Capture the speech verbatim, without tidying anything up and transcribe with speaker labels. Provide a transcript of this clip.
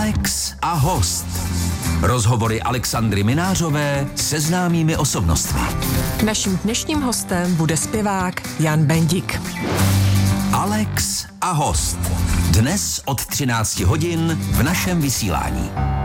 Speaker 1: Alex a host. Rozhovory Alexandry Minářové se známými osobnostmi.
Speaker 2: Naším dnešním hostem bude zpěvák Jan Bendik.
Speaker 1: Alex a host. Dnes od třinácti hodin v našem vysílání.